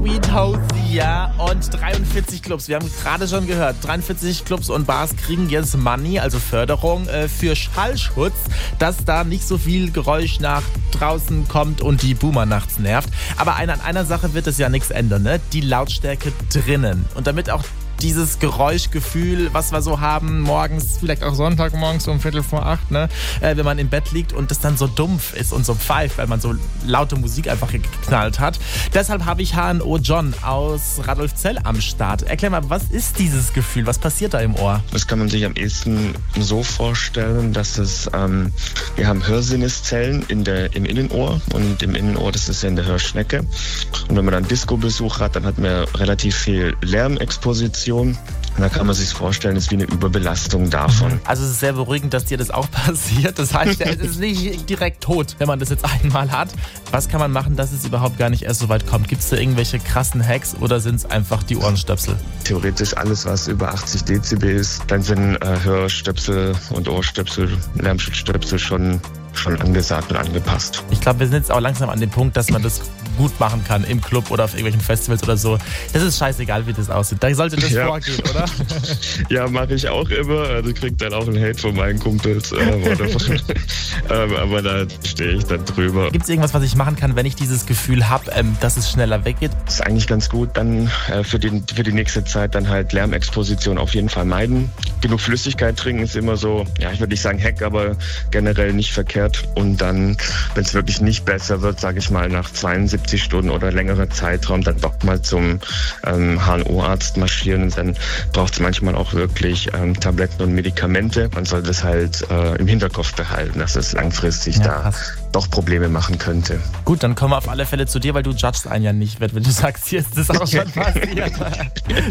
Sweet Hosea und 43 Clubs. Wir haben gerade schon gehört, 43 Clubs und Bars kriegen jetzt Money, also Förderung für Schallschutz, dass da nicht so viel Geräusch nach draußen kommt und die Boomer nachts nervt. Aber an einer Sache wird es ja nichts ändern, ne? Die Lautstärke drinnen. Und damit auch dieses Geräuschgefühl, was wir so haben, morgens, vielleicht auch Sonntagmorgens um 7:45, ne? Wenn man im Bett liegt und das dann so dumpf ist und so pfeift, weil man so laute Musik einfach geknallt hat. Deshalb habe ich HNO John aus Radolfzell am Start. Erklär mal, was ist dieses Gefühl? Was passiert da im Ohr? Das kann man sich am ehesten so vorstellen, dass wir haben Hörsinneszellen im Innenohr und im Innenohr, das ist ja in der Hörschnecke. Und wenn man dann Disco-Besuch hat, dann hat man relativ viel Lärmexposition. Und da kann man sich vorstellen, es ist wie eine Überbelastung davon. Also es ist sehr beruhigend, dass dir das auch passiert. Das heißt, es ist nicht direkt tot, wenn man das jetzt einmal hat. Was kann man machen, dass es überhaupt gar nicht erst so weit kommt? Gibt es da irgendwelche krassen Hacks oder sind es einfach die Ohrenstöpsel? Theoretisch alles, was über 80 Dezibel ist, dann sind Hörstöpsel und Ohrstöpsel, Lärmschutzstöpsel schon angesagt und angepasst. Ich glaube, wir sind jetzt auch langsam an dem Punkt, dass man das gut machen kann im Club oder auf irgendwelchen Festivals oder so. Das ist scheißegal, wie das aussieht. Da sollte das vorgehen, oder? Ja, mache ich auch immer. Also krieg dann auch einen Hate von meinen Kumpels. Aber da stehe ich dann drüber. Gibt es irgendwas, was ich machen kann, wenn ich dieses Gefühl habe, dass es schneller weggeht? Das ist eigentlich ganz gut. Dann für die nächste Zeit dann halt Lärmexposition auf jeden Fall meiden. Genug Flüssigkeit trinken ist immer so, ja, ich würde nicht sagen Hack, aber generell nicht verkehrt. Und dann, wenn es wirklich nicht besser wird, sage ich mal, nach 72 Stunden oder längerer Zeitraum, dann doch mal zum HNO-Arzt marschieren. Und dann braucht es manchmal auch wirklich Tabletten und Medikamente. Man soll das halt im Hinterkopf behalten, dass es langfristig doch Probleme machen könnte. Gut, dann kommen wir auf alle Fälle zu dir, weil du judgst einen ja nicht, wenn du sagst, hier ist das auch schon passiert.